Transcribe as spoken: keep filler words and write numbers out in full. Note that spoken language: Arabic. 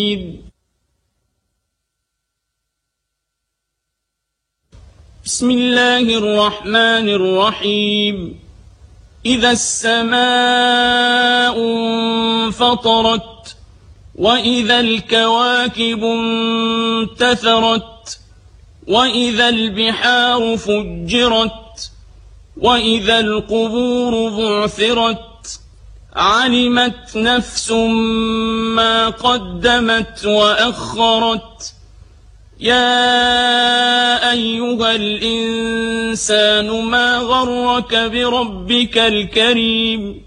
بسم الله الرحمن الرحيم إذا السماء انفطرت وإذا الكواكب انتثرت وإذا البحار فجرت وإذا القبور بعثرت علمت نفس ما قدمت وأخرت يا أيها الإنسان ما غرك بربك الكريم